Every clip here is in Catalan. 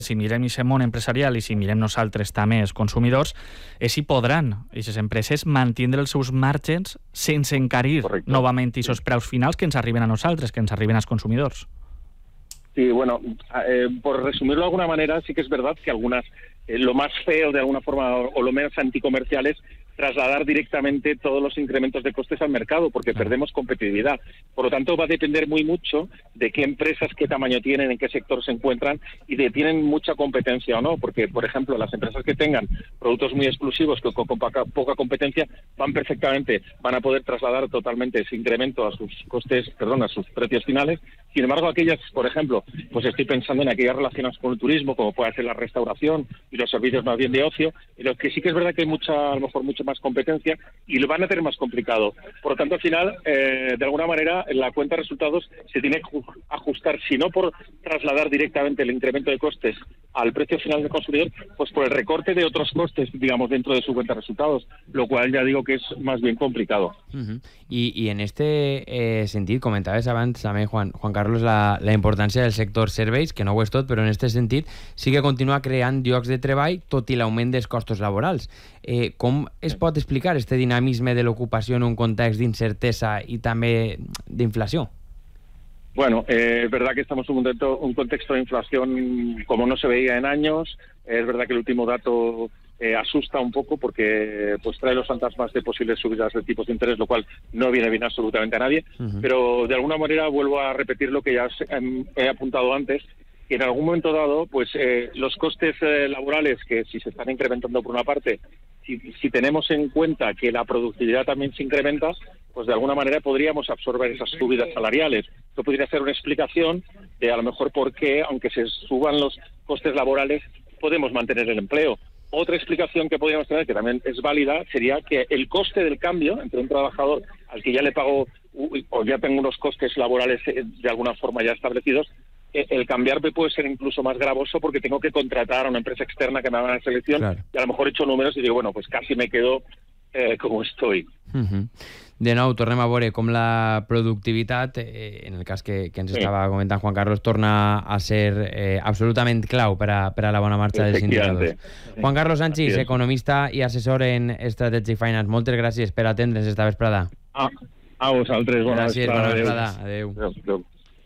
si mirem aquest món empresarial i si mirem nosaltres també els consumidors, és si podran aquestes empreses mantenir els seus marges sense encarir novament aquests preus finals que ens arriben a nosaltres, que ens arriben als consumidors. Sí, bueno, por resumirlo de alguna manera, sí que es verdad que algunas, lo más feo de alguna forma o lo menos anticomercial es trasladar directamente todos los incrementos de costes al mercado, porque perdemos competitividad. Por lo tanto, va a depender muy mucho de qué empresas, qué tamaño tienen, en qué sector se encuentran y de tienen mucha competencia o no, porque, por ejemplo, las empresas que tengan productos muy exclusivos con poca competencia van a poder trasladar totalmente ese incremento a sus costes, a sus precios finales. Sin embargo, aquellas, por ejemplo, pues estoy pensando en aquellas relacionadas con el turismo, como puede ser la restauración y los servicios más bien de ocio, en los que sí que es verdad que hay a lo mejor mucha más competencia y lo van a tener más complicado. Por lo tanto, al final, de alguna manera, la cuenta de resultados se tiene que ajustar, si no por trasladar directamente el incremento de costes al precio final del consumidor, pues por el recorte de otros costes, digamos, dentro de su cuenta de resultados, lo cual ya digo que es más bien complicado. Y en este sentit, comentaves abans també, Juan Carlos, la importància del sector serveis, que no ho és tot, però en aquest sentit sí que continua creant llocs de treball tot i l'augment dels costos laborals. Com es pot explicar este dinamisme de l'ocupació en un context d'incertesa y també d'inflació? Bueno, es verdad que estamos en un contexto de inflación como no se veía en años. Es verdad que el último dato asusta un poco porque pues trae los fantasmas de posibles subidas de tipos de interés, lo cual no viene bien absolutamente a nadie. Pero de alguna manera vuelvo a repetir lo que ya he apuntado antes, que en algún momento dado, pues los costes laborales, que si se están incrementando por una parte, si tenemos en cuenta que la productividad también se incrementa, pues de alguna manera podríamos absorber esas subidas salariales. Esto podría ser una explicación de a lo mejor por qué, aunque se suban los costes laborales, podemos mantener el empleo. Otra explicación que podríamos tener, que también es válida, sería que el coste del cambio entre un trabajador al que ya le pago o ya tengo unos costes laborales de alguna forma ya establecidos, el cambiarme puede ser incluso más gravoso porque tengo que contratar a una empresa externa que me haga la selección, claro. Y a lo mejor he hecho números y digo, bueno, pues casi me quedo como estoy. De nou, tornem a veure com la productivitat, en el cas que ens estava comentant Juan Carlos, torna a ser absolutament clau per a la bona marxa dels indicadors. Juan Carlos Sanchis, economista i assessor en Strategic Finance, moltes gràcies per atendre's esta vesprada. A vosaltres, bona vesprada. Gràcies, bona vesprada. Adéu.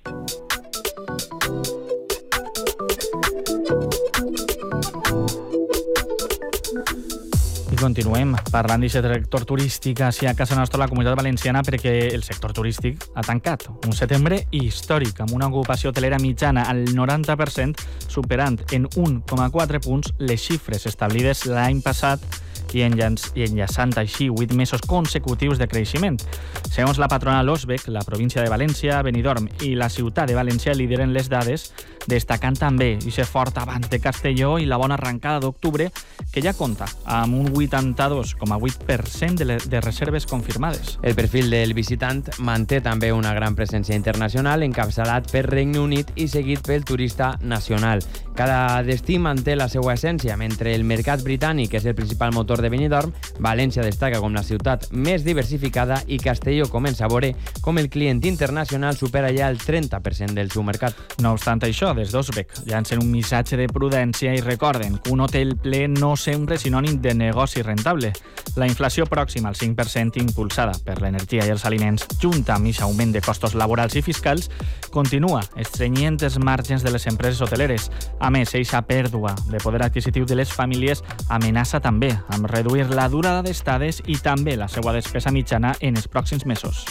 I continuem parlant d'aquest sector turístic així a casa nostra, la Comunitat Valenciana, perquè el sector turístic ha tancat un setembre històric, amb una ocupació hotelera mitjana al 90%, superant en 1,4 punts les xifres establides l'any passat i enllaçant així 8 mesos consecutius de creixement. Segons la patronal Osbec, la província de València, Benidorm i la ciutat de València lideren les dades, destacant també aquest fort avanç de Castelló i la bona arrencada d'octubre, que ja compta amb un 82,8% de reserves confirmades. El perfil del visitant manté també una gran presència internacional, encapçalat per Regne Unit i seguit pel turista nacional. Cada destí manté la seva essència, mentre el mercat britànic és el principal motor de Benidorm, València destaca com la ciutat més diversificada i Castelló comença a veure com el client internacional supera ja el 30% del seu mercat. No obstant això, des d'Osbec llancen un missatge de prudència i recorden que un hotel ple no sempre és sinònim de negoci rentable. La inflació pròxima al 5%, impulsada per l'energia i els aliments, junta amb aquest augment de costos laborals i fiscals, continua estrenyent els marges de les empreses hoteleres. A més, eixa pèrdua de poder adquisitiu de les famílies amenaça també amb reduir la durada d'estades i també la seva despesa mitjana en els pròxims mesos.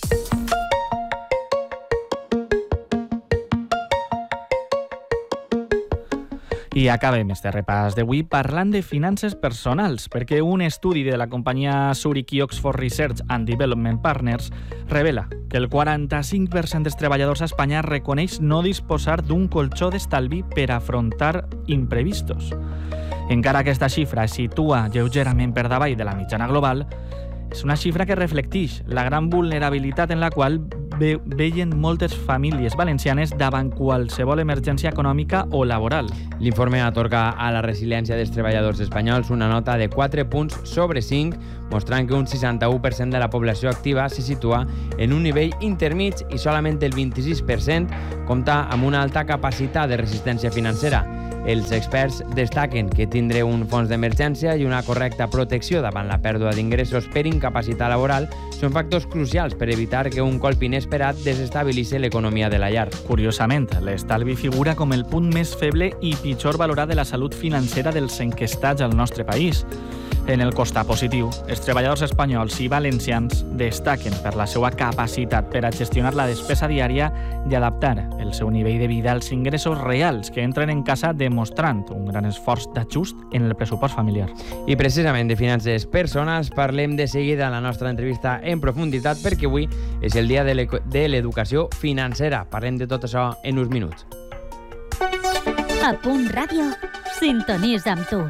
I acabem este repàs d'avui parlant de finances personals, perquè un estudi de la companyia Zurich i Oxford Research and Development Partners revela que el 45% dels treballadors a Espanya reconeix no disposar d'un colxó d'estalvi per afrontar imprevistos. Encara que aquesta xifra es situa lleugerament per davall de la mitjana global, és una xifra que reflecteix la gran vulnerabilitat en la qual veien moltes famílies valencianes davant qualsevol emergència econòmica o laboral. L'informe atorga a la resiliència dels treballadors espanyols una nota de 4 punts sobre 5, mostrant que un 61% de la població activa se situa en un nivell intermig i solament el 26% compta amb una alta capacitat de resistència financera. Els experts destaquen que tindre un fons d'emergència i una correcta protecció davant la pèrdua d'ingressos per incapacitat laboral són factors crucials per evitar que un colp inesperat desestabilitzi l'economia de la llar. Curiosament, l'estalvi figura com el punt més feble i pitjor valorat de la salut financera dels enquestats al nostre país. En el costat positiu, els treballadors espanyols i valencians destaquen per la seva capacitat per a gestionar la despesa diària i adaptar el seu nivell de vida als ingressos reals que entren en casa, demostrant un gran esforç d'ajust en el pressupost familiar. I precisament de finances personals parlem de seguida en la nostra entrevista en profunditat, perquè avui és el dia de l'educació financera. Parlem de tot això en uns minuts. A Punt Ràdio, sintonitza amb tu.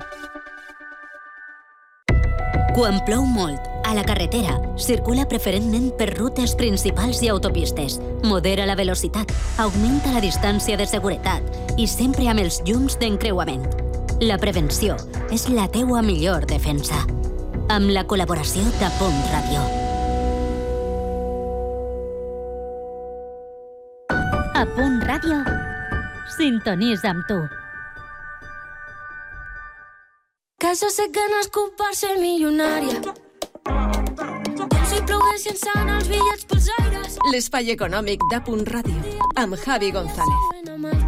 Quan plou molt, a la carretera, circula preferentment per rutes principals i autopistes. Modera la velocitat, augmenta la distància de seguretat i sempre amb els llums d'encreuament. La prevenció és la teua millor defensa. Amb la col·laboració de Punt Ràdio. A Punt Ràdio, sintonitza amb tu. Que jo sé que nascut per ser milionària. Com si plogués llançant els bitllets pels aires. L'espai econòmic de Punt Ràdio, amb Javi González.